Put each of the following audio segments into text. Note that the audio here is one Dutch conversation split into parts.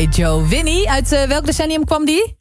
bij Joe. Winnie, uit welk decennium kwam die?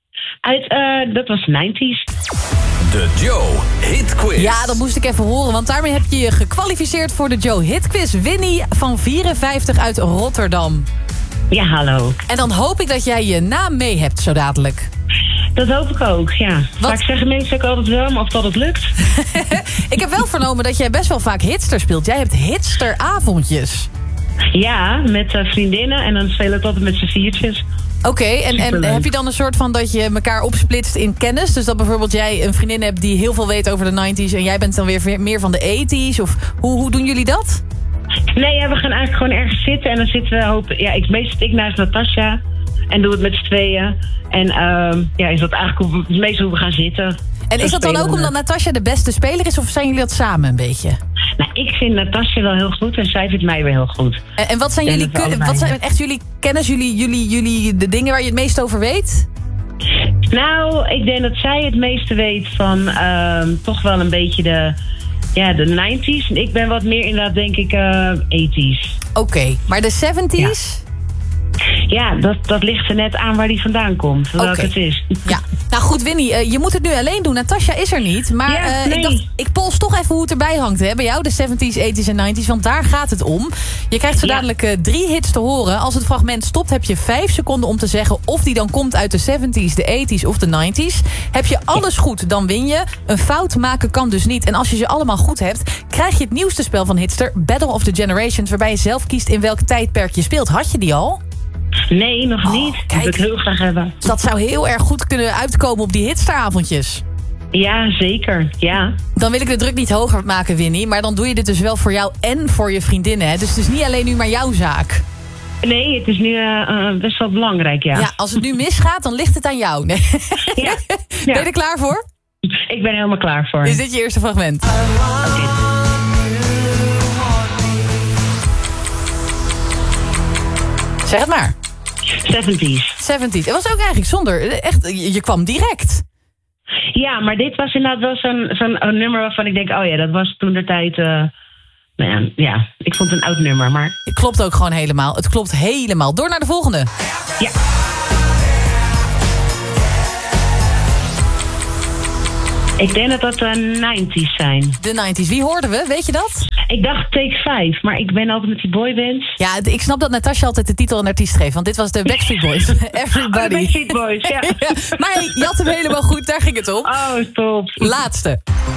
Dat was 90s. De Joe Hit Quiz. Ja, dat moest ik even horen, want daarmee heb je je gekwalificeerd voor de Joe Hit Quiz. Winnie van 54 uit Rotterdam. Ja, hallo. En dan hoop ik dat jij je naam mee hebt zo dadelijk. Dat hoop ik ook, ja. Vaak zeggen mensen ook altijd wel, maar of dat het lukt. Ik heb wel vernomen dat jij best wel vaak hitster speelt. Jij hebt hitsteravondjes. Ja, met vriendinnen en dan spelen we het altijd met z'n viertjes. Oké, en heb je dan een soort van dat je elkaar opsplitst in kennis? Dus dat bijvoorbeeld jij een vriendin hebt die heel veel weet over de 90s... en jij bent dan weer meer van de 80s? Of hoe doen jullie dat? Nee, ja, we gaan eigenlijk gewoon ergens zitten en dan zitten we hopen... Ja, meestal ik naast Natasja en doe het met z'n tweeën. En is dat eigenlijk het meeste hoe we gaan zitten. En is dat dan ook omdat Natasja de beste speler is of zijn jullie dat samen een beetje? Nou, ik vind Natasja wel heel goed en zij vindt mij weer heel goed. En wat zijn jullie kennis, jullie de dingen waar je het meest over weet? Nou, ik denk dat zij het meeste weet van toch wel een beetje de 90s. En ik ben wat meer inderdaad, denk ik, 80s. Oké, maar de 70s? Ja, dat ligt er net aan waar die vandaan komt. Welke het is. Ja. Nou goed, Winnie, je moet het nu alleen doen. Natasja is er niet. Maar ik dacht, ik pols toch even hoe het erbij hangt. Hè? Bij jou de 70s, 80s en 90s. Want daar gaat het om. Je krijgt zo dadelijk 3 hits te horen. Als het fragment stopt, heb je 5 seconden om te zeggen... of die dan komt uit de 70s, de 80s of de 90s. Heb je alles goed, dan win je. Een fout maken kan dus niet. En als je ze allemaal goed hebt... krijg je het nieuwste spel van Hitster, Battle of the Generations... waarbij je zelf kiest in welk tijdperk je speelt. Had je die al? Nee, nog niet. Kijk, dat wil ik heel graag hebben. Dat zou heel erg goed kunnen uitkomen op die hitsteravondjes. Ja, zeker. Ja. Dan wil ik de druk niet hoger maken, Winnie. Maar dan doe je dit dus wel voor jou en voor je vriendinnen. Hè? Dus het is niet alleen nu maar jouw zaak. Nee, het is nu best wel belangrijk, ja. Ja, als het nu misgaat, dan ligt het aan jou. Nee. Ja. Ben je er klaar voor? Ik ben helemaal klaar voor. Is dit je eerste fragment? Okay. Zeg het maar. 70s. 70s. Het was ook eigenlijk zonder. Echt, je kwam direct. Ja, maar dit was inderdaad wel zo'n nummer waarvan ik denk... oh ja, dat was toen de tijd... ja, ik vond het een oud nummer, maar... Het klopt ook gewoon helemaal. Het klopt helemaal. Door naar de volgende. Ja. Ik denk dat dat de 90s zijn. De 90s. Wie hoorden we? Weet je dat? Ik dacht Take 5, maar ik ben altijd met die boybands. Ja, ik snap dat Natasja altijd de titel een artiest geeft. Want dit was de Backstreet Boys. Everybody. De Backstreet Boys, ja. Ja. Maar hey, je had hem helemaal goed. Daar ging het om. Oh, top. Laatste.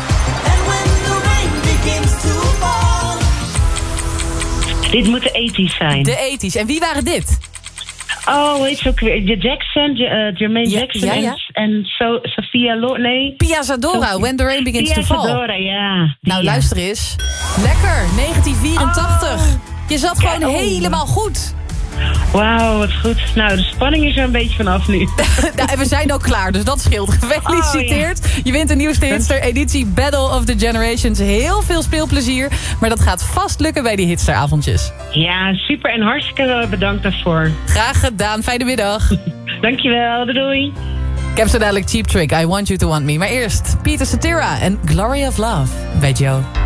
Dit moet de 80s zijn. De 80s. En wie waren dit? Oh, weet je ook weer? De Jackson, Jermaine Jackson en Sophia Loren. Nee. Pia Zadora, When the Rain Begins to Fall. Pia Zadora, ja. Nou, luister eens. Lekker, 1984. Je zat gewoon helemaal goed. Wauw, wat goed. Nou, de spanning is er een beetje vanaf nu. Nou, en we zijn ook klaar, dus dat scheelt. Gefeliciteerd. Oh, ja. Je wint de nieuwste Hitster-editie Battle of the Generations. Heel veel speelplezier, maar dat gaat vast lukken bij die Hitsteravondjes. Ja, super en hartstikke bedankt daarvoor. Graag gedaan, fijne middag. Dankjewel, doei. Ik heb zo dadelijk Cheap Trick, I Want You to Want Me. Maar eerst Peter Cetera en Glory of Love bij Joe.